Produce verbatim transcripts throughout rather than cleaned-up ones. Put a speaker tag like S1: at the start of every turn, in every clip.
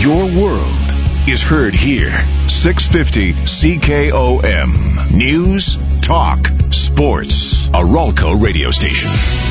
S1: Your world is heard here. six fifty C K O M. News, talk, sports. A Ralco radio station.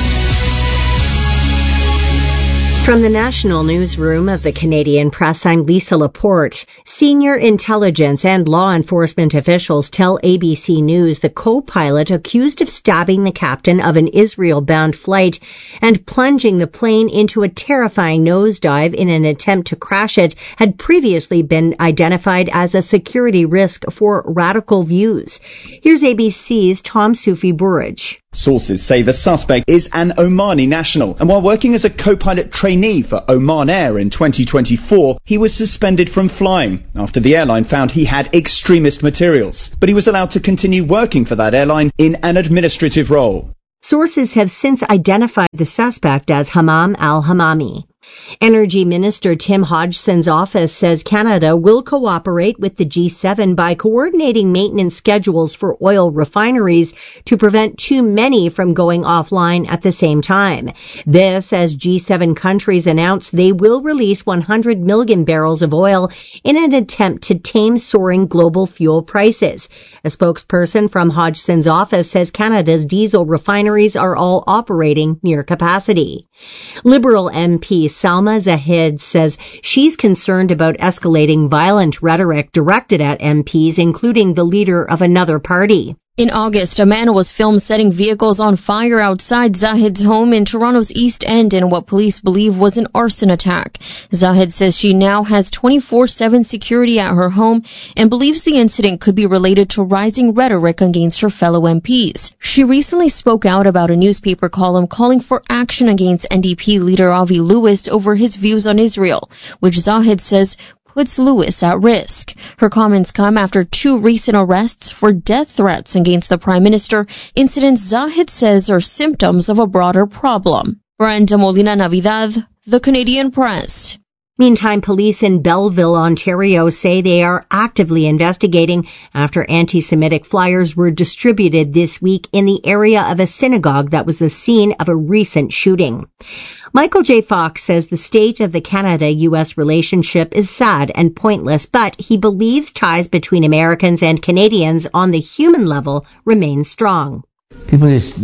S2: From the National Newsroom of the Canadian Press, I'm Lisa Laporte. Senior intelligence and law enforcement officials tell A B C News the co-pilot accused of stabbing the captain of an Israel-bound flight and plunging the plane into a terrifying nosedive in an attempt to crash it had previously been identified as a security risk for radical views. Here's A B C's Tom Soufi Burridge.
S3: Sources say the suspect is an Omani national, and while working as a co-pilot trainee for Oman Air in twenty twenty-four, he was suspended from flying after the airline found he had extremist materials. But he was allowed to continue working for that airline in an administrative role.
S2: Sources have since identified the suspect as Hammam al-Hammami. Energy Minister Tim Hodgson's office says Canada will cooperate with the G seven by coordinating maintenance schedules for oil refineries to prevent too many from going offline at the same time. This as G seven countries announce they will release one hundred million barrels of oil in an attempt to tame soaring global fuel prices. A spokesperson from Hodgson's office says Canada's diesel refineries are all operating near capacity. Liberal M P Salma Zahid says she's concerned about escalating violent rhetoric directed at M Ps, including the leader of another party.
S4: In August, a man was filmed setting vehicles on fire outside Zahid's home in Toronto's East End in what police believe was an arson attack. Zahid says she now has twenty-four seven security at her home and believes the incident could be related to rising rhetoric against her fellow M Ps. She recently spoke out about a newspaper column calling for action against N D P leader Avi Lewis over his views on Israel, which Zahid says puts Lewis at risk. Her comments come after two recent arrests for death threats against the Prime Minister, incidents Zahid says are symptoms of a broader problem. Brenda Molina Navidad, The Canadian Press.
S2: Meantime, police in Belleville, Ontario say they are actively investigating after anti-Semitic flyers were distributed this week in the area of a synagogue that was the scene of a recent shooting. Michael J. Fox says the state of the Canada-U S relationship is sad and pointless, but he believes ties between Americans and Canadians on the human level remain strong.
S5: People just,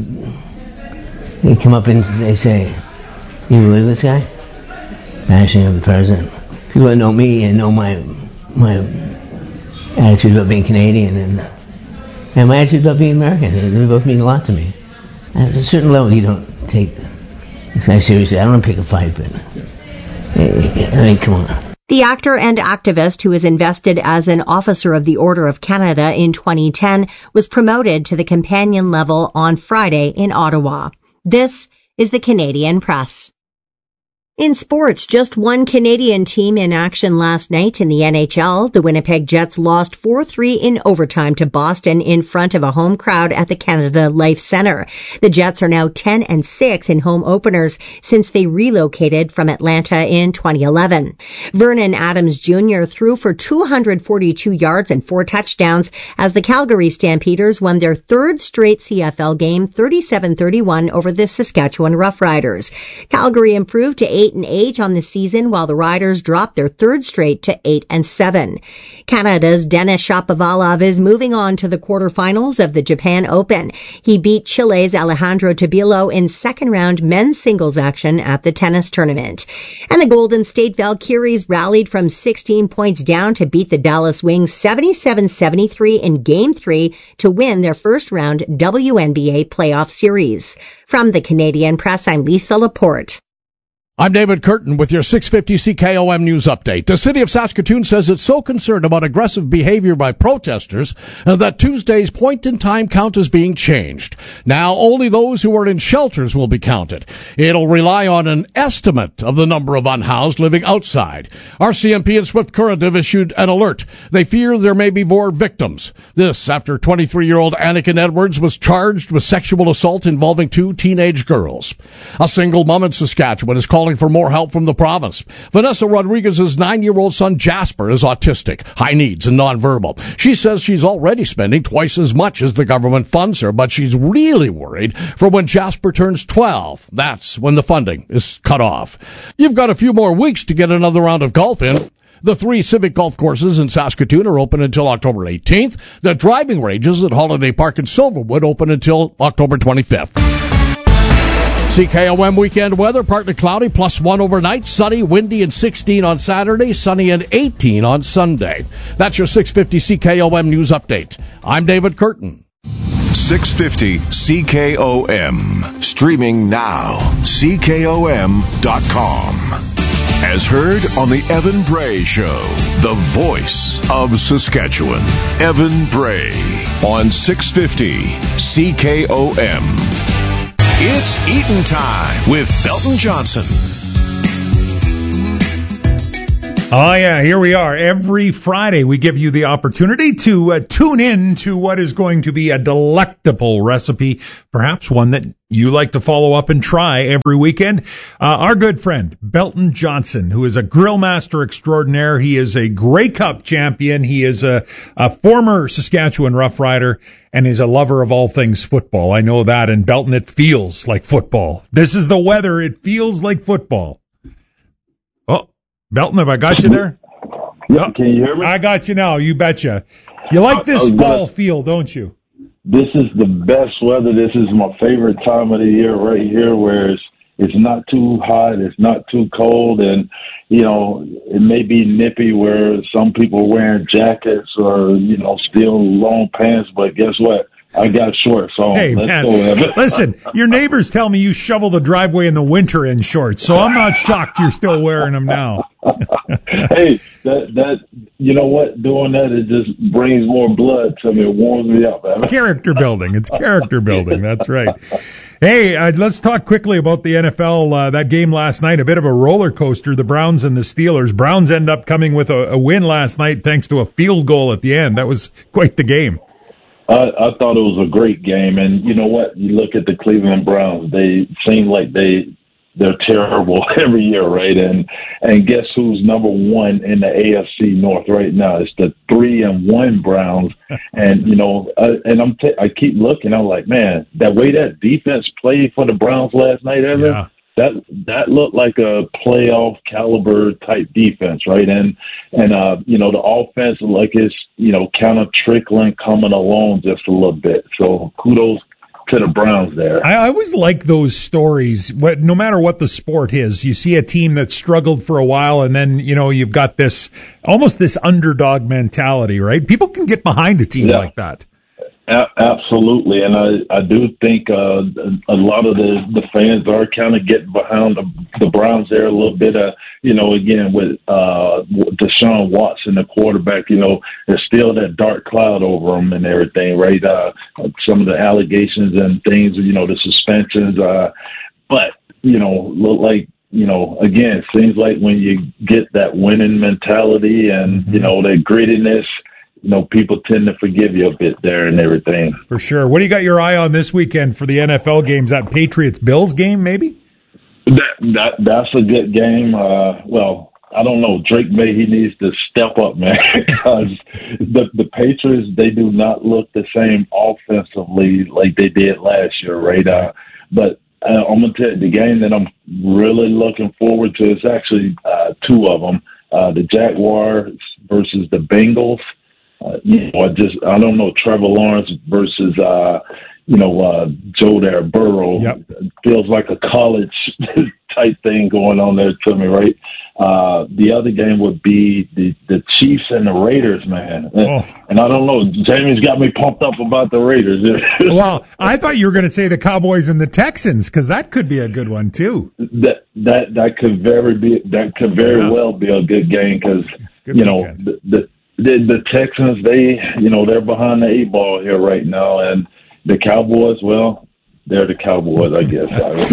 S5: they come up and they say, you believe this guy? Bashing of the president. People that know me and know my my attitude about being Canadian and and my attitude about being American, they both mean a lot to me. At a certain level, you don't take this guy seriously. I don't want to pick a fight, but I mean, come on.
S2: The actor and activist who was invested as an officer of the Order of Canada in twenty ten was promoted to the companion level on Friday in Ottawa. This is the Canadian Press. In sports, just one Canadian team in action last night in the N H L. The Winnipeg Jets lost four three in overtime to Boston in front of a home crowd at the Canada Life Centre. The Jets are now ten and six in home openers since they relocated from Atlanta in twenty eleven. Vernon Adams Junior threw for two hundred forty-two yards and four touchdowns as the Calgary Stampeders won their third straight C F L game thirty-seven thirty-one over the Saskatchewan Roughriders. Calgary improved to eight and eight on the season, while the Riders dropped their third straight to eight and seven. Canada's Denis Shapovalov is moving on to the quarterfinals of the Japan Open. He beat Chile's Alejandro Tabilo in second round men's singles action at the tennis tournament. And the Golden State Valkyries rallied from sixteen points down to beat the Dallas Wings seventy-seven seventy-three in Game three to win their first round W N B A playoff series. From the Canadian Press, I'm Lisa Laporte.
S6: I'm David Curtin with your six fifty C K O M News Update. The city of Saskatoon says it's so concerned about aggressive behavior by protesters that Tuesday's point-in-time count is being changed. Now, only those who are in shelters will be counted. It'll rely on an estimate of the number of unhoused living outside. R C M P and Swift Current have issued an alert. They fear there may be more victims. This after twenty-three-year-old Anakin Edwards was charged with sexual assault involving two teenage girls. A single mom in Saskatchewan is calling for more help from the province. Vanessa Rodriguez's nine-year-old son Jasper is autistic, high needs, and nonverbal. She says she's already spending twice as much as the government funds her, but she's really worried for when Jasper turns twelve. That's when the funding is cut off. You've got a few more weeks to get another round of golf in. The three Civic golf courses in Saskatoon are open until October eighteenth. The driving ranges at Holiday Park in Silverwood open until October twenty-fifth. C K O M weekend weather, partly cloudy, plus one overnight, sunny, windy, and sixteen on Saturday, sunny and eighteen on Sunday. That's your six fifty C K O M news update. I'm David Curtin.
S1: six fifty C K O M. Streaming now. C K O M dot com. As heard on the Evan Bray Show, the voice of Saskatchewan. Evan Bray on six fifty C K O M. It's Eaton Time with Belton Johnson.
S7: Oh, yeah, here we are. Every Friday, we give you the opportunity to uh, tune in to what is going to be a delectable recipe, perhaps one that you like to follow up and try every weekend. Uh, our good friend, Belton Johnson, who is a grill master extraordinaire. He is a Grey Cup champion. He is a, a former Saskatchewan Rough Rider and is a lover of all things football. I know that. And Belton, it feels like football. This is the weather. It feels like football. Oh. Belton, have I got you there?
S8: Yeah, can you hear me?
S7: I got you now, you betcha. You like this
S8: oh,
S7: fall
S8: yes.
S7: feel, don't you?
S8: This is the best weather. This is my favorite time of the year right here, where it's, it's not too hot, it's not too cold, and, you know, it may be nippy where some people are wearing jackets or, you know, still long pants, but guess what? I got shorts on.
S7: Hey,
S8: Let's
S7: man,
S8: go, Evan.
S7: listen, your neighbors tell me you shovel the driveway in the winter in shorts, so I'm not shocked you're still wearing them now.
S8: Hey, that, that, you know what? Doing that, it just brings more blood to me. It warms me up, Evan.
S7: It's character building. It's character building. That's right. Hey, uh, let's talk quickly about the N F L. Uh, that game last night, a bit of a roller coaster, the Browns and the Steelers. Browns end up coming with a, a win last night thanks to a field goal at the end. That was quite the game.
S8: I, I thought it was a great game, and you know what? You look at the Cleveland Browns; they seem like they they're terrible every year, right? And and guess who's number one in the A F C North right now? It's the three and one Browns, and you know, I, and I'm t- I keep looking. I'm like, man, that way that defense played for the Browns last night, Evan.
S7: Yeah.
S8: That that looked like a playoff caliber type defense, right? And and uh, you know, the offense like it's you know kind of trickling, coming along just a little bit. So kudos to the Browns there.
S7: I always like those stories. What, no matter what the sport is, you see a team that struggled for a while, and then you know you've got this almost this underdog mentality, right? People can get behind a team
S8: yeah.
S7: like that.
S8: A- absolutely, and I, I do think uh, a lot of the, the fans are kind of getting behind the, the Browns there a little bit. Uh, you know, again, with uh, Deshaun Watson, the quarterback, you know, there's still that dark cloud over him and everything, right? Uh, some of the allegations and things, you know, the suspensions. Uh, but, you know, look like, you know, again, seems like when you get that winning mentality and, mm-hmm. you know, that grittiness, you know, people tend to forgive you a bit there and everything.
S7: For sure. What do you got your eye on this weekend for the N F L games? That Patriots-Bills game, maybe?
S8: That, that That's a good game. Uh, well, I don't know. Drake May, he needs to step up, man, because the, the Patriots, they do not look the same offensively like they did last year, right? Uh, but uh, I'm going to tell you, the game that I'm really looking forward to is actually uh, two of them, uh, the Jaguars versus the Bengals. Uh, you know, I just, I don't know, Trevor Lawrence versus, uh, you know, uh, Joe there, Burrow.
S7: Yep.
S8: It feels like a college type thing going on there to me, right? Uh, the other game would be the, the Chiefs and the Raiders, man. And,
S7: oh.
S8: and I don't know, Jamie's got me pumped up about the Raiders.
S7: Well, I thought you were going to say the Cowboys and the Texans, because that could be a good one, too.
S8: That, that, that could very be, that could very yeah. well be a good game, because, you know, the, the The, the Texans, they, you know, they're behind the eight ball here right now, and the Cowboys, well, they're the Cowboys, I guess.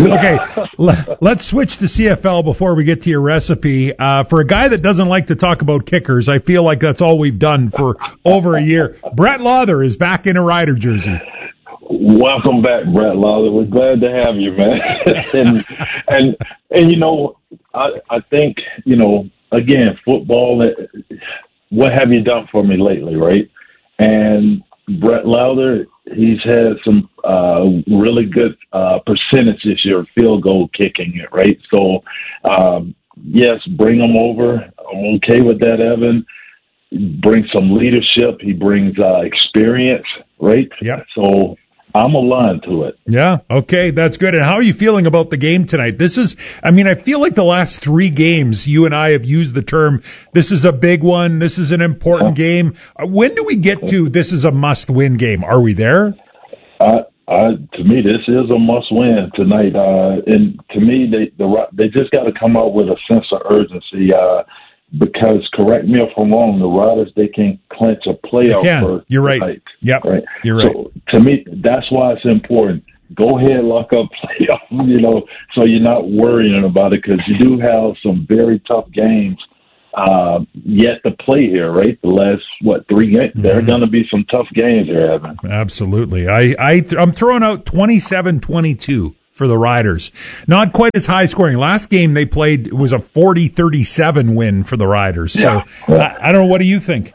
S7: Okay, let's switch to C F L before we get to your recipe. Uh, for a guy that doesn't like to talk about kickers, I feel like that's all we've done for over a year. Brett Lauther is back in a Rider jersey.
S8: Welcome back, Brett Lauther. We're glad to have you, man. and, and, and, you know, I, I think, you know, again, football, what have you done for me lately, right? And Brett Lauther, he's had some uh, really good uh, percentage this year, field goal kicking it, right? So, um, yes, bring him over. I'm okay with that, Evan. He brings some leadership. He brings uh, experience, right?
S7: Yeah.
S8: So I'm aligned to it.
S7: Yeah, okay, that's good. And how are you feeling about the game tonight? This is, I mean, I feel like the last three games, you and I have used the term, this is a big one, this is an important game. When do we get to this is a must-win game? Are we there?
S8: Uh, uh, to me, this is a must-win tonight. Uh, and to me, they the, they just got to come out with a sense of urgency. Uh, because, correct me if I'm wrong, the Riders, they can clinch a playoff.
S7: They can.
S8: Berth
S7: You're right.
S8: tonight,
S7: yep.
S8: right.
S7: You're right.
S8: So to me, that's why it's important. Go ahead, lock up playoff, you know, so you're not worrying about it, because you do have some very tough games uh, yet to play here, right? The last, what, three games? Mm-hmm. There are going to be some tough games here, Evan.
S7: Absolutely. I, I, I'm throwing out twenty-seven twenty-two. For the Riders. Not quite as high scoring. Last game they played was a forty thirty-seven win for the Riders. So
S8: yeah, yeah.
S7: I, I don't know. What do you think?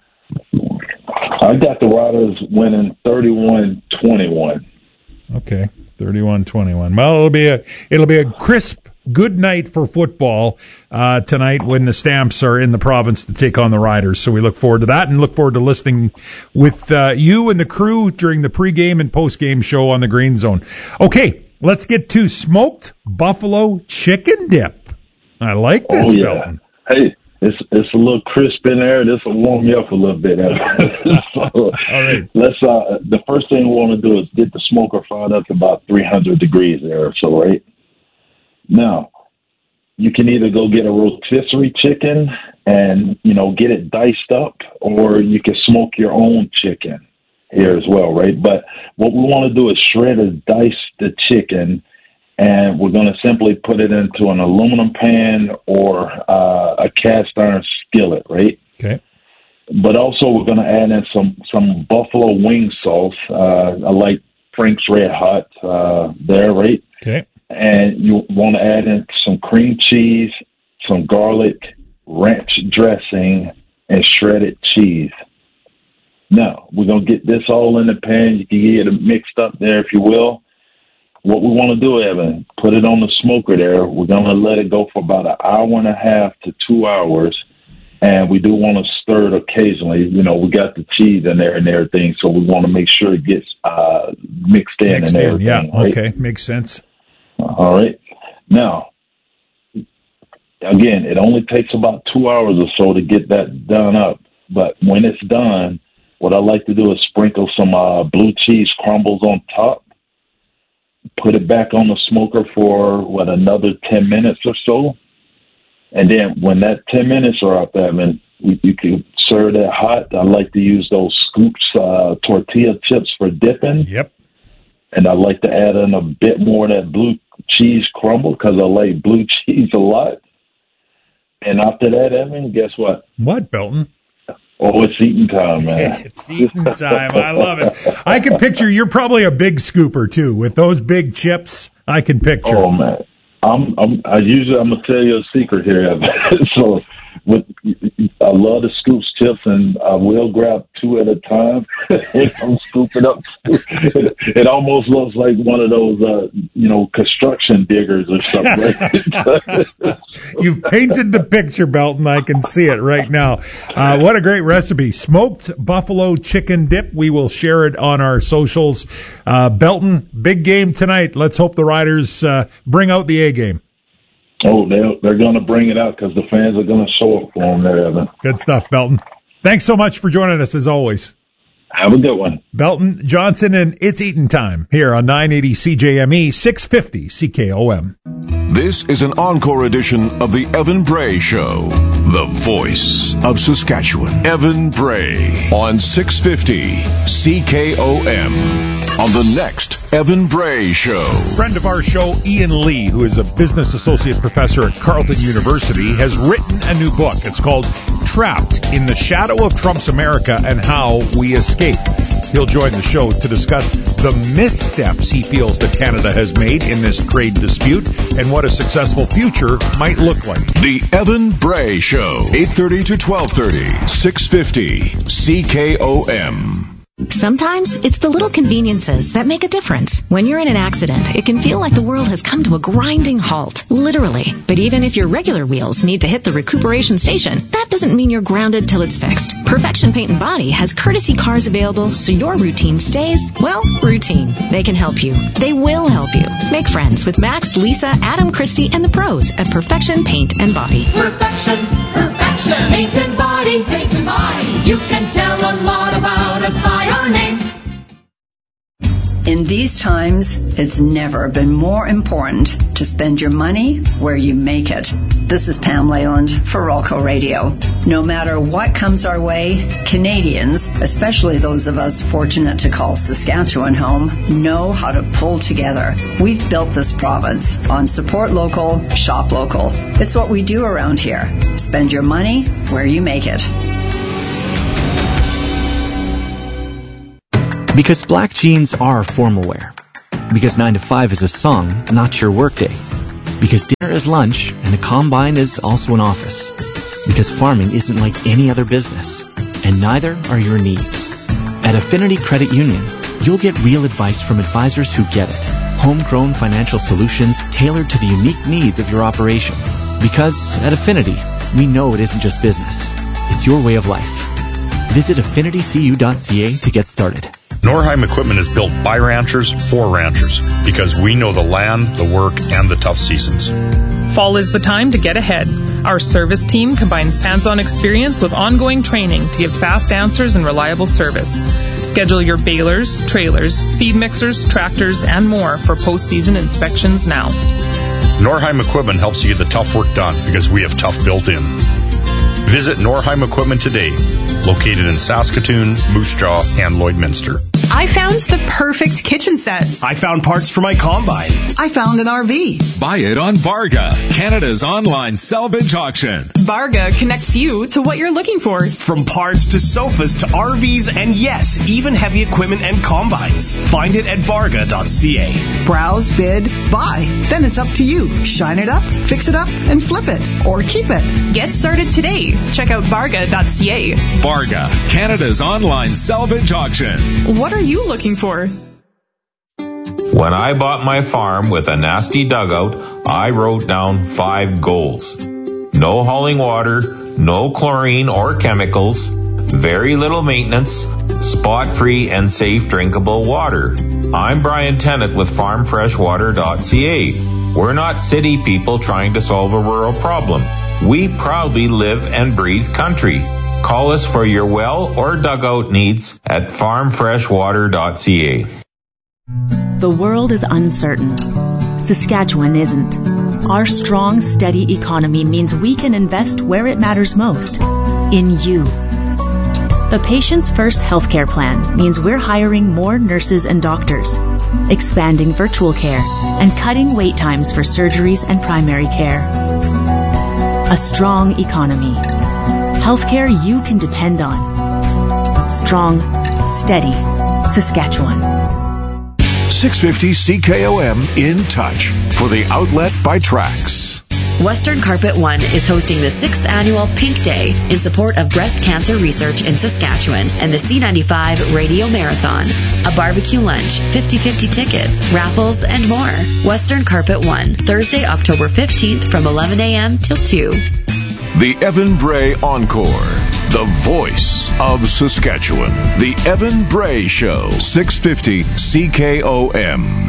S8: I got the Riders winning thirty-one twenty-one.
S7: Okay, thirty-one twenty-one. Well, it'll be a it'll be a crisp, good night for football uh, tonight when the Stamps are in the province to take on the Riders. So we look forward to that and look forward to listening with uh, you and the crew during the pregame and postgame show on the Green Zone. Okay. Let's get to smoked buffalo chicken dip. I like this,
S8: oh, yeah.
S7: Belton.
S8: Hey, it's it's a little crisp in there. This will warm you up a little bit. so, All
S7: right.
S8: Let's. Uh, the first thing we want to do is get the smoker fired up to about three hundred degrees there or so, right? Now, you can either go get a rotisserie chicken and, you know, get it diced up, or you can smoke your own chicken here as well, right? But what we want to do is shred or dice the chicken, and we're going to simply put it into an aluminum pan or uh, a cast iron skillet, right?
S7: Okay.
S8: But also we're going to add in some, some buffalo wing sauce. Uh, I like Frank's Red Hot uh, there, right?
S7: Okay.
S8: And you want to add in some cream cheese, some garlic, ranch dressing, and shredded cheese. Now, we're going to get this all in the pan. You can get it mixed up there, if you will. What we want to do, Evan, put it on the smoker there. We're going to let it go for about an hour and a half to two hours. And we do want to stir it occasionally. You know, we got the cheese in there and everything, so we want to make sure it gets uh, mixed in
S7: mixed
S8: and
S7: in,
S8: everything.
S7: Yeah,
S8: right?
S7: okay, makes sense.
S8: All right. Now, again, it only takes about two hours or so to get that done up. But when it's done, what I like to do is sprinkle some uh, blue cheese crumbles on top, put it back on the smoker for, what, another ten minutes or so. And then when that ten minutes are up, Evan, you, you can serve that hot. I like to use those Scoops uh, tortilla chips for dipping.
S7: Yep.
S8: And I like to add in a bit more of that blue cheese crumble because I like blue cheese a lot. And after that, Evan, guess what?
S7: What, Belton?
S8: Oh, it's eating time, man.
S7: It's eating time. I love it. I can picture you're probably a big scooper too with those big chips. I can picture.
S8: Oh man, I'm. I'm. I usually I'm gonna tell you a secret here. so, with I love the Scoops chips, and I will grab two at a time. and I'm scooping up. it, it almost looks like one of those, uh, you know, construction diggers or something. Right?
S7: You've painted the picture, Belton. I can see it right now. Uh, what a great recipe. Smoked buffalo chicken dip. We will share it on our socials. Uh, Belton, big game tonight. Let's hope the Riders uh, bring out the A game.
S8: Oh, they're, they're going to bring it out because the fans are going to show up for them there, Evan.
S7: Good stuff, Belton. Thanks so much for joining us, as always.
S8: Have a good one.
S7: Belton Johnson, and it's eating time here on nine eighty C J M E, six fifty C K O M.
S1: This is an encore edition of the Evan Bray Show, the voice of Saskatchewan. Evan Bray on six fifty C K O M. On the next Evan Bray Show.
S7: Friend of our show, Ian Lee, who is a business associate professor at Carleton University, has written a new book. It's called Trapped in the Shadow of Trump's America and How We Escape. He'll join the show to discuss the missteps he feels that Canada has made in this trade dispute and what a successful future might look like.
S1: The Evan Bray Show, eight thirty to twelve thirty, six fifty C K O M.
S9: Sometimes it's the little conveniences that make a difference. When you're in an accident, it can feel like the world has come to a grinding halt, literally. But even if your regular wheels need to hit the recuperation station, that doesn't mean you're grounded till it's fixed. Perfection Paint and Body has courtesy cars available so your routine stays, well, routine. They can help you. They will help you. Make friends with Max, Lisa, Adam, Christy, and the pros at Perfection Paint and Body.
S10: Perfection, perfection, paint and body, paint and body. You can tell a lot about us by our name.
S11: In these times, it's never been more important to spend your money where you make it. This is Pam Leyland for Rolco Radio. No matter what comes our way, Canadians, especially those of us fortunate to call Saskatchewan home, know how to pull together. We've built this province on support local, shop local. It's what we do around here. Spend your money where you make it.
S12: Because black jeans are formal wear. Because nine to five is a song, not your workday. Because dinner is lunch and a combine is also an office. Because farming isn't like any other business. And neither are your needs. At Affinity Credit Union, you'll get real advice from advisors who get it. Homegrown financial solutions tailored to the unique needs of your operation. Because at Affinity, we know it isn't just business. It's your way of life. Visit affinity c u dot c a to get started.
S13: Norheim Equipment is built by ranchers for ranchers because we know the land, the work, and the tough seasons.
S14: Fall is the time to get ahead. Our service team combines hands-on experience with ongoing training to give fast answers and reliable service. Schedule your balers, trailers, feed mixers, tractors, and more for post-season inspections now.
S13: Norheim Equipment helps you get the tough work done because we have tough built in. Visit Norheim Equipment today, located in Saskatoon, Moose Jaw, and Lloydminster.
S15: I found the perfect kitchen set.
S16: I found parts for my combine.
S17: I found an R V.
S18: Buy it on Varga, Canada's online salvage auction.
S15: Varga connects you to what you're looking for.
S16: From parts to sofas to R Vs and yes, even heavy equipment and combines. Find it at varga dot c a.
S17: Browse, bid, buy. Then it's up to you. Shine it up, fix it up, and flip it. Or keep it.
S15: Get started today. Check out varga dot c a.
S18: Varga, Canada's online salvage auction.
S15: What are you looking for?
S19: When I bought my farm with a nasty dugout, I wrote down five goals. No hauling water, no chlorine or chemicals, very little maintenance, spot-free and safe drinkable water. I'm Brian Tennant with farm fresh water dot c a. We're not city people trying to solve a rural problem. We proudly live and breathe country. Call us for your well or dugout needs at farm fresh water dot c a.
S20: The world is uncertain. Saskatchewan isn't. Our strong, steady economy means we can invest where it matters most, in you. The Patients First Healthcare Plan means we're hiring more nurses and doctors, expanding virtual care, and cutting wait times for surgeries and primary care. A strong economy. Healthcare you can depend on. Strong, steady, Saskatchewan.
S1: six fifty C K O M In Touch for the outlet by Trax.
S21: Western Carpet One is hosting the sixth annual Pink Day in support of breast cancer research in Saskatchewan and the C ninety-five Radio Marathon. A barbecue lunch, fifty-fifty tickets, raffles, and more. Western Carpet One, Thursday, October fifteenth from eleven a.m. till two.
S1: The Evan Bray Encore, the voice of Saskatchewan. The Evan Bray Show, six fifty C K O M.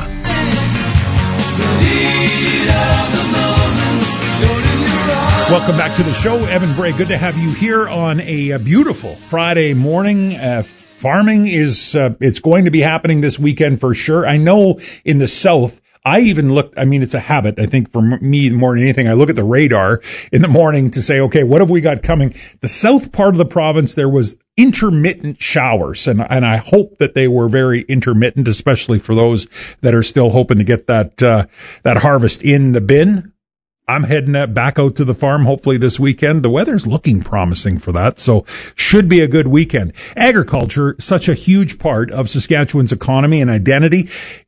S7: Welcome back to the show. Evan Bray, good to have you here on a, a beautiful Friday morning. Uh, farming is, uh, it's going to be happening this weekend for sure. I know in the south, I even looked, I mean, it's a habit, I think, for me more than anything. I look at the radar in the morning to say, okay, what have we got coming? The south part of the province, there was intermittent showers, and, and I hope that they were very intermittent, especially for those that are still hoping to get that, uh, that harvest in the bin. I'm heading back out to the farm hopefully this weekend. The weather's looking promising for that, so should be a good weekend. Agriculture, such a huge part of Saskatchewan's economy and identity.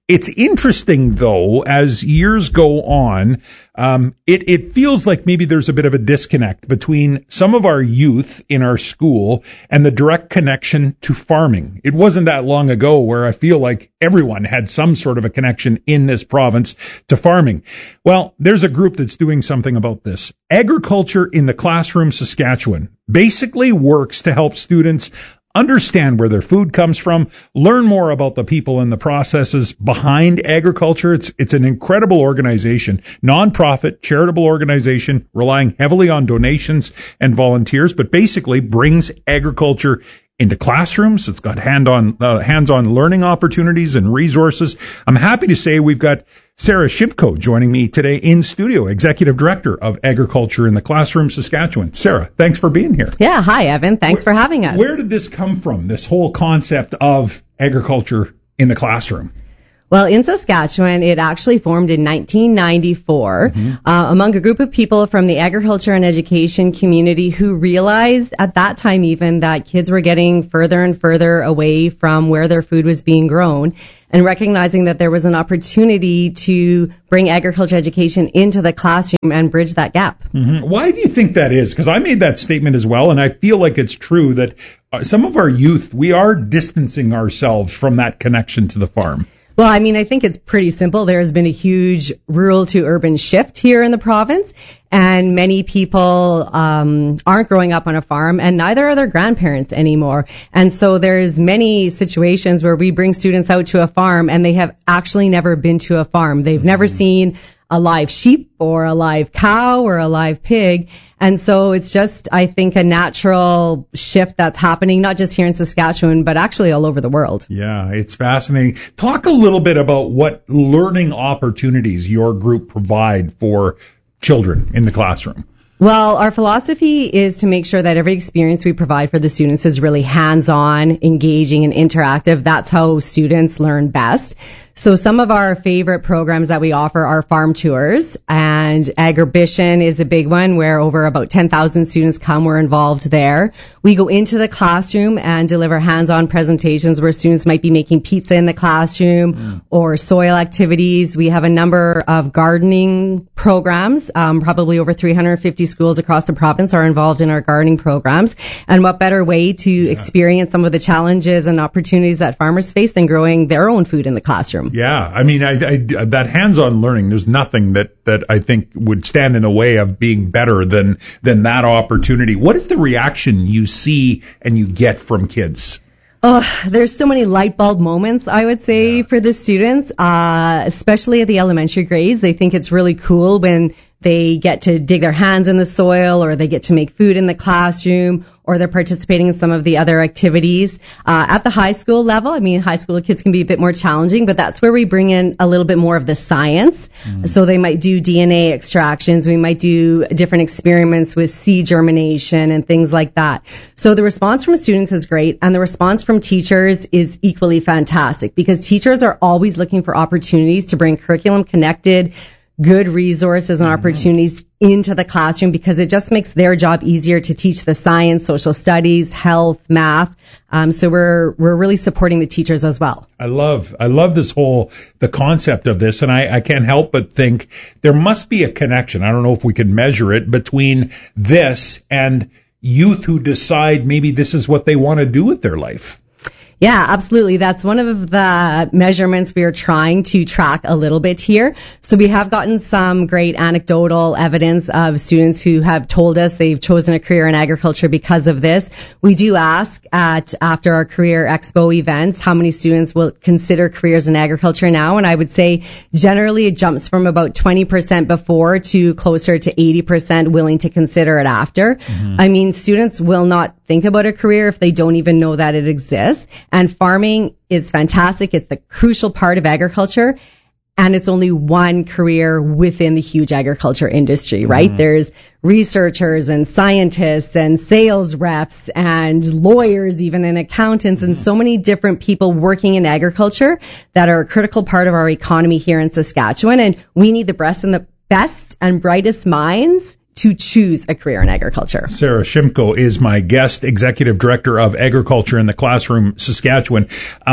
S7: It's interesting, though, as years go on, um, it, it feels like maybe there's a bit of a disconnect between some of our youth in our school and the direct connection to farming. It wasn't that long ago where I feel like everyone had some sort of a connection in this province to farming. Well, there's a group that's doing something about this. Agriculture in the Classroom Saskatchewan basically works to help students understand where their food comes from, learn more about the people and the processes behind agriculture. It's it's an incredible organization, nonprofit, charitable organization, relying heavily on donations and volunteers, but basically brings agriculture into classrooms. It's got hand-on, uh, hands-on learning opportunities and resources. I'm happy to say we've got Sarah Shimko joining me today in studio, Executive Director of Agriculture in the Classroom, Saskatchewan. Sarah, thanks for being here.
S3: Yeah, hi, Evan. Thanks
S7: where,
S3: for having us.
S7: Where did this come from, this whole concept of agriculture in the classroom?
S3: Well, in Saskatchewan, it actually formed in nineteen ninety-four mm-hmm. uh, among a group of people from the agriculture and education community who realized at that time even that kids were getting further and further away from where their food was being grown, and recognizing that there was an opportunity to bring agriculture education into the classroom and bridge that gap.
S7: Mm-hmm. Why do you think that is? Because I made that statement as well, and I feel like it's true that uh, some of our youth, we are distancing ourselves from that connection to the farm.
S3: Well, I mean, I think it's pretty simple. There has been a huge rural to urban shift here in the province, and many people um, aren't growing up on a farm, and neither are their grandparents anymore. And so there's many situations where we bring students out to a farm, and they have actually never been to a farm. They've mm-hmm. never seen a live sheep or a live cow or a live pig. And so it's just, I think, a natural shift that's happening, not just here in Saskatchewan, but actually all over the world.
S7: Yeah, it's fascinating. Talk a little bit about what learning opportunities your group provide for children in the classroom.
S3: Well, our philosophy is to make sure that every experience we provide for the students is really hands-on, engaging, and interactive. That's how students learn best. So some of our favorite programs that we offer are farm tours, and Agribition is a big one where over about ten thousand students come. We're involved there. We go into the classroom and deliver hands-on presentations where students might be making pizza in the classroom mm. or soil activities. We have a number of gardening programs. Um, probably over three hundred fifty schools across the province are involved in our gardening programs. And what better way to yeah. experience some of the challenges and opportunities that farmers face than growing their own food in the classroom?
S7: Yeah, I mean, I, I, that hands-on learning, there's nothing that, that I think would stand in the way of being better than than that opportunity. What is the reaction you see and you get from kids?
S3: Oh, there's so many light bulb moments, I would say, yeah. for the students, uh, especially at the elementary grades. They think it's really cool when they get to dig their hands in the soil, or they get to make food in the classroom, or they're participating in some of the other activities. Uh, at the high school level, I mean, high school kids can be a bit more challenging, but that's where we bring in a little bit more of the science. Mm. So they might do D N A extractions. We might do different experiments with seed germination and things like that. So the response from students is great, and the response from teachers is equally fantastic, because teachers are always looking for opportunities to bring curriculum connected, good resources and opportunities into the classroom, because it just makes their job easier to teach the science, social studies, health, math. Um, so we're we're really supporting the teachers as well.
S7: I love I love this whole the concept of this, and I, I can't help but think there must be a connection. I don't know if we can measure it, between this and youth who decide maybe this is what they want to do with their life.
S3: Yeah, absolutely. That's one of the measurements we are trying to track a little bit here. So we have gotten some great anecdotal evidence of students who have told us they've chosen a career in agriculture because of this. We do ask at after our Career Expo events how many students will consider careers in agriculture now, and I would say generally it jumps from about twenty percent before to closer to eighty percent willing to consider it after. Mm-hmm. I mean, students will not think about a career if they don't even know that it exists. And farming is fantastic. It's the crucial part of agriculture. And it's only one career within the huge agriculture industry, right? Mm. There's researchers and scientists and sales reps and lawyers, even, and accountants, mm. and so many different people working in agriculture that are a critical part of our economy here in Saskatchewan. And we need the best and the best and brightest minds to choose a career in agriculture.
S7: Sarah Shimko is my guest, Executive Director of Agriculture in the Classroom, Saskatchewan. Um,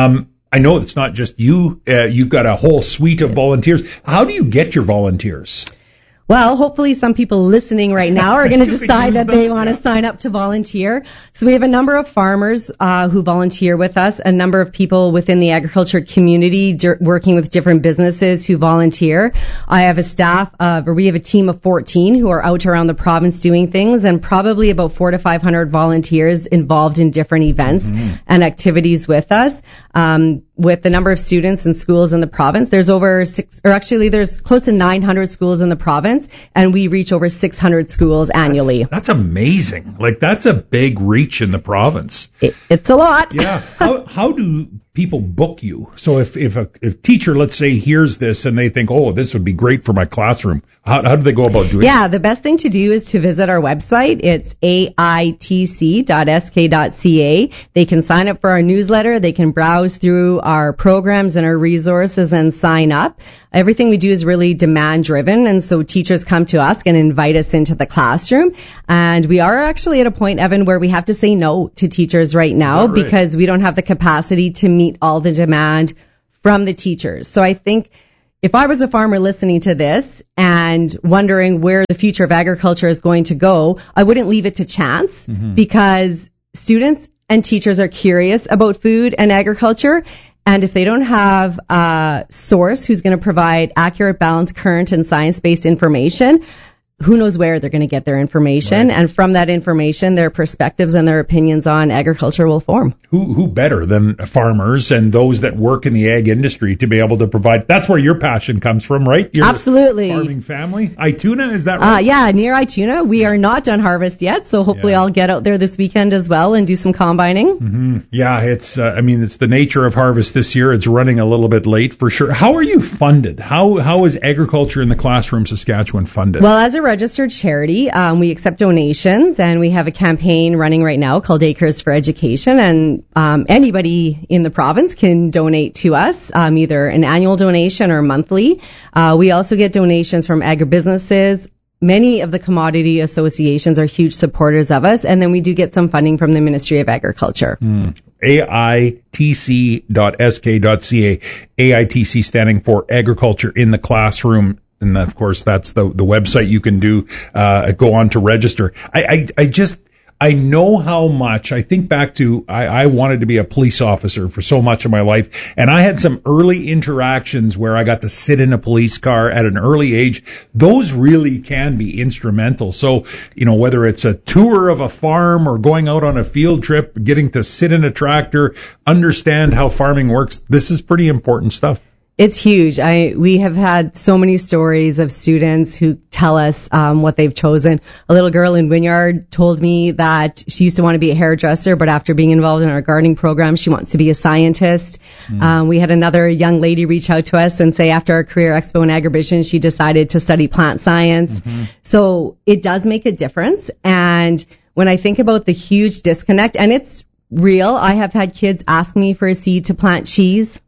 S7: I know it's not just you. Uh, you've got a whole suite of volunteers. How do you get your volunteers?
S3: Well, hopefully some people listening right now are going to decide that they want to sign up to volunteer. So we have a number of farmers uh, who volunteer with us, a number of people within the agriculture community d- working with different businesses who volunteer. I have a staff of, or we have a team of fourteen who are out around the province doing things, and probably about four to five hundred volunteers involved in different events mm-hmm. and activities with us. Um, with the number of students and schools in the province, there's over six, or actually there's close to nine hundred schools in the province, and we reach over six hundred schools annually.
S7: That's, that's amazing. Like, that's a big reach in the province.
S3: It, it's a lot.
S7: Yeah. How, how do people book you? So if, if a if teacher, let's say, hears this and they think, oh, this would be great for my classroom, how, how do they go about doing
S3: yeah,
S7: it?
S3: Yeah, the best thing to do is to visit our website. It's A I T C dot S K dot C A. They can sign up for our newsletter. They can browse through our programs and our resources and sign up. Everything we do is really demand driven, and so teachers come to us and invite us into the classroom. And we are actually at a point, Evan, where we have to say no to teachers right now right? because we don't have the capacity to meet all the demand from the teachers. So I think if I was a farmer listening to this and wondering where the future of agriculture is going to go, I wouldn't leave it to chance mm-hmm. because students and teachers are curious about food and agriculture. And if they don't have a source who's going to provide accurate, balanced, current, and science-based information, who knows where they're going to get their information. Right. And from that information, their perspectives and their opinions on agriculture will form.
S7: Who who better than farmers and those that work in the ag industry to be able to provide? That's where your passion comes from, right? Your
S3: Absolutely.
S7: Farming family. Ituna, is that right?
S3: Uh, yeah, near Ituna. We are not done harvest yet, so hopefully yeah. I'll get out there this weekend as well and do some combining.
S7: Mm-hmm. Yeah, it's, uh, I mean, it's the nature of harvest this year. It's running a little bit late for sure. How are you funded? How How is Agriculture in the Classroom Saskatchewan funded?
S3: Well, as a registered charity, um, we accept donations, and we have a campaign running right now called Acres for Education, and um, anybody in the province can donate to us, um, either an annual donation or monthly. Uh, we also get donations from agribusinesses. Many of the commodity associations are huge supporters of us, and then we do get some funding from the Ministry of Agriculture.
S7: Mm. A I T C dot S K dot C A. A I T C standing for Agriculture in the Classroom. And of course, that's the the website you can do, uh, go on to register. I, I, I just, I know how much, I think back to, I, I wanted to be a police officer for so much of my life. And I had some early interactions where I got to sit in a police car at an early age. Those really can be instrumental. So, you know, whether it's a tour of a farm or going out on a field trip, getting to sit in a tractor, understand how farming works, this is pretty important stuff.
S3: It's huge. I we have had so many stories of students who tell us um, what they've chosen. A little girl in Wynyard told me that she used to want to be a hairdresser, but after being involved in our gardening program, she wants to be a scientist. Mm. Um, we had another young lady reach out to us and say after our career expo in Agribition, she decided to study plant science. Mm-hmm. So it does make a difference. And when I think about the huge disconnect, and it's real, I have had kids ask me for a seed to plant cheese.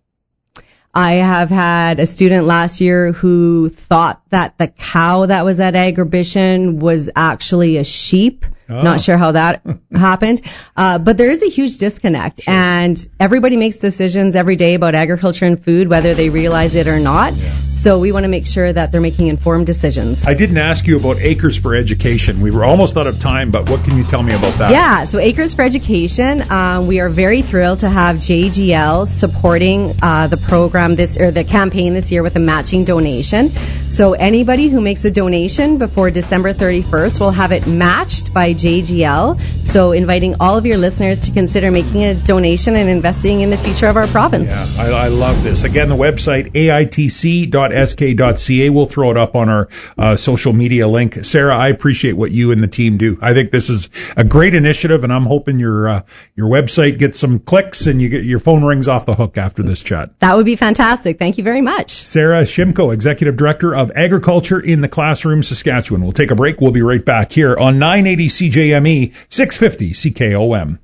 S3: I have had a student last year who thought that the cow that was at Agribition was actually a sheep. Oh. Not sure how that happened. Uh, but there is a huge disconnect. Sure. And everybody makes decisions every day about agriculture and food, whether they realize it or not. Yeah. So we want to make sure that they're making informed decisions.
S7: I didn't ask you about Acres for Education. We were almost out of time, but what can you tell me about that?
S3: Yeah, so Acres for Education, um, we are very thrilled to have J G L supporting uh, the program this or the campaign this year with a matching donation. So anybody who makes a donation before December thirty-first will have it matched by J G L. So inviting all of your listeners to consider making a donation and investing in the future of our province.
S7: Yeah, I, I love this. Again, the website A I T C dot S K dot C A. We'll throw it up on our uh, social media link. Sarah, I appreciate what you and the team do. I think this is a great initiative, and I'm hoping your uh, your website gets some clicks and you get your phone rings off the hook after this chat.
S3: That would be fantastic. Thank you very much.
S7: Sarah Shimko, Executive Director of Agriculture in the Classroom, Saskatchewan. We'll take a break. We'll be right back here on nine eighty C J M E, six fifty C K O M.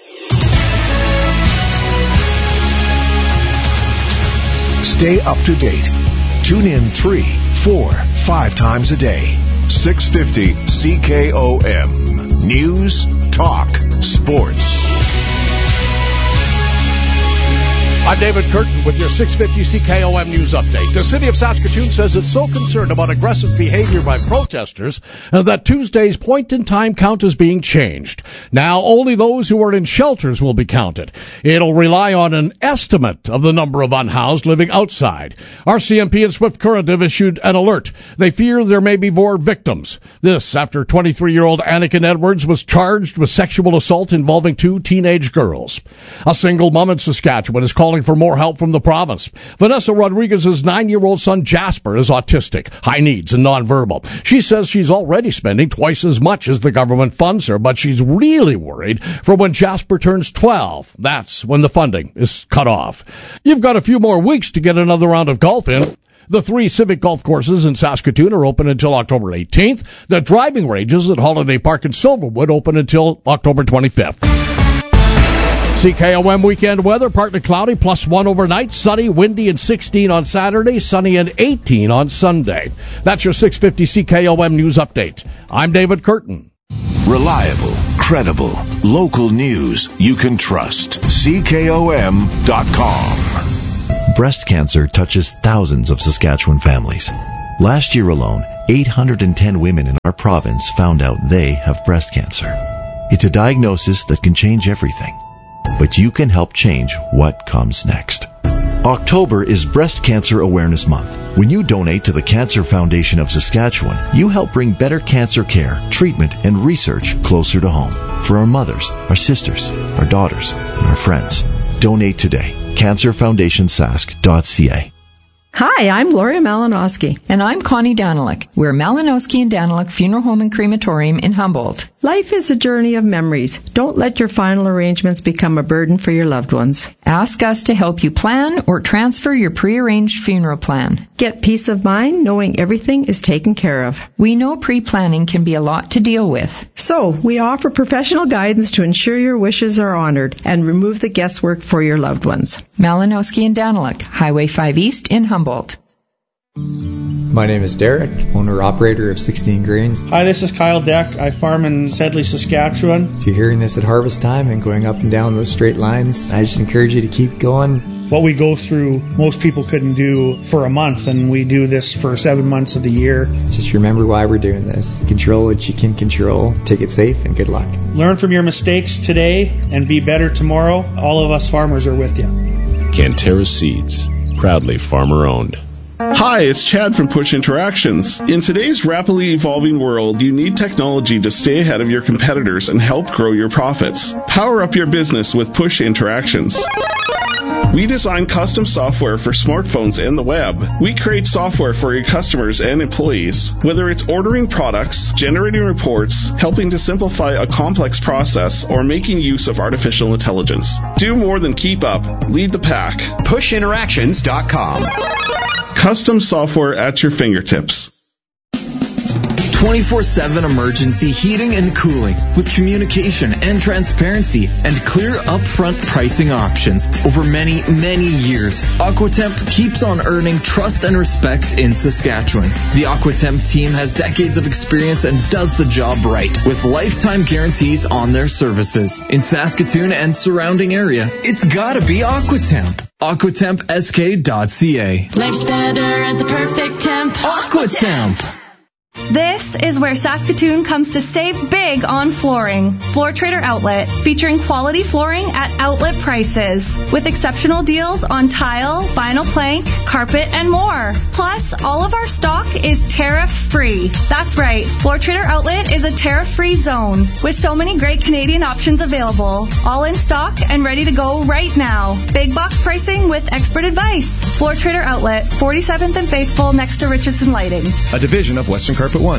S1: Stay up to date. Tune in three, four, five times a day. six fifty C K O M. News, talk, sports.
S6: I'm David Curtin with your six fifty C K O M News Update. The city of Saskatoon says it's so concerned about aggressive behavior by protesters that Tuesday's point-in-time count is being changed. Now, only those who are in shelters will be counted. It'll rely on an estimate of the number of unhoused living outside. R C M P and Swift Current have issued an alert. They fear there may be more victims. This after twenty-three-year-old Anakin Edwards was charged with sexual assault involving two teenage girls. A single mom in Saskatchewan is calling for more help from the province. Vanessa Rodriguez's nine-year-old son Jasper is autistic, high needs, and nonverbal. She says she's already spending twice as much as the government funds her, but she's really worried for when Jasper turns twelve. That's when the funding is cut off. You've got a few more weeks to get another round of golf in. The three Civic golf courses in Saskatoon are open until October eighteenth. The driving ranges at Holiday Park in Silverwood open until October twenty-fifth. C K O M weekend weather, partly cloudy, plus one overnight, sunny, windy, and sixteen on Saturday, sunny and eighteen on Sunday. That's your six fifty C K O M News Update. I'm David Curtin.
S1: Reliable, credible, local news you can trust. C K O M dot com.
S4: Breast cancer touches thousands of Saskatchewan families. Last year alone, eight hundred ten women in our province found out they have breast cancer. It's a diagnosis that can change everything. But you can help change what comes next. October is Breast Cancer Awareness Month. When you donate to the Cancer Foundation of Saskatchewan, you help bring better cancer care, treatment, and research closer to home for our mothers, our sisters, our daughters, and our friends. Donate today. cancer foundation sask dot c a.
S22: Hi, I'm Gloria Malinowski.
S23: And I'm Connie Daniluk. We're Malinowski and Daniluk Funeral Home and Crematorium in Humboldt.
S22: Life is a journey of memories. Don't let your final arrangements become a burden for your loved ones.
S23: Ask us to help you plan or transfer your prearranged funeral plan.
S22: Get peace of mind knowing everything is taken care of.
S23: We know pre-planning can be a lot to deal with.
S22: So, we offer professional guidance to ensure your wishes are honored and remove the guesswork for your loved ones.
S23: Malinowski and Daniluk, Highway five East in Humboldt.
S24: My name is Derek, owner-operator of sixteen Grains.
S25: Hi, this is Kyle Deck. I farm in Sedley, Saskatchewan.
S24: If you're hearing this at harvest time and going up and down those straight lines, I just encourage you to keep going.
S25: What we go through, most people couldn't do for a month, and we do this for seven months of the year.
S24: Just remember why we're doing this. Control what you can control. Take it safe, and good luck.
S25: Learn from your mistakes today and be better tomorrow. All of us farmers are with you.
S26: Cantera Seeds, proudly farmer-owned.
S27: Hi, it's Chad from Push Interactions. In today's rapidly evolving world, you need technology to stay ahead of your competitors and help grow your profits. Power up your business with Push Interactions. We design custom software for smartphones and the web. We create software for your customers and employees. Whether it's ordering products, generating reports, helping to simplify a complex process, or making use of artificial intelligence. Do more than keep up. Lead the pack.
S16: push interactions dot com.
S27: Custom software at your fingertips.
S28: twenty-four seven emergency heating and cooling with communication and transparency and clear upfront pricing options. Over many, many years, Aquatemp keeps on earning trust and respect in Saskatchewan. The Aquatemp team has decades of experience and does the job right with lifetime guarantees on their services. In Saskatoon and surrounding area, it's gotta be Aquatemp. aquatemp s k dot c a.
S29: Life's better at the perfect temp.
S28: Aquatemp.
S30: This is where Saskatoon comes to save big on flooring. Floor Trader Outlet, featuring quality flooring at outlet prices, with exceptional deals on tile, vinyl plank, carpet, and more. Plus, all of our stock is tariff-free. That's right, Floor Trader Outlet is a tariff-free zone, with so many great Canadian options available. All in stock and ready to go right now. Big box pricing with expert advice. Floor Trader Outlet, forty-seventh and Faithful, next to Richardson Lighting.
S31: A division of Western Carpet One.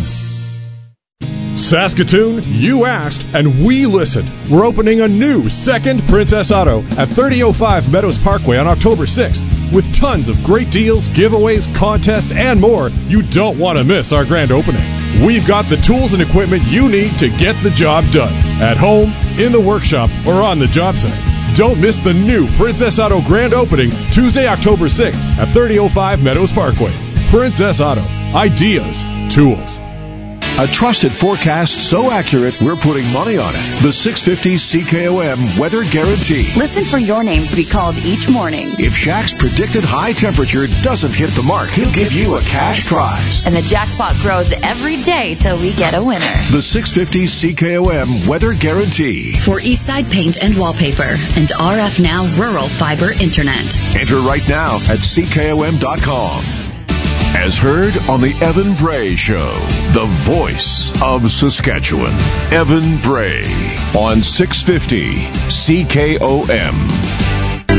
S32: Saskatoon, you asked, and we listened. We're opening a new second Princess Auto at thirty oh five Meadows Parkway on October sixth. With tons of great deals, giveaways, contests, and more, you don't want to miss our grand opening. We've got the tools and equipment you need to get the job done. At home, in the workshop, or on the job site. Don't miss the new Princess Auto grand opening Tuesday, October sixth at thirty oh five Meadows Parkway. Princess Auto. Ideas. Tools.
S1: A trusted forecast so accurate, we're putting money on it. The six fifty C K O M Weather Guarantee.
S2: Listen for your name to be called each morning.
S1: If Shaq's predicted high temperature doesn't hit the mark, he'll give you a cash prize.
S2: And the jackpot grows every day till we get a winner.
S1: The six fifty C K O M Weather Guarantee.
S21: For Eastside Paint and Wallpaper and R F Now Rural Fiber Internet.
S1: Enter right now at C K O M dot com. As heard on the Evan Bray Show, the voice of Saskatchewan. Evan Bray on six fifty C K O M.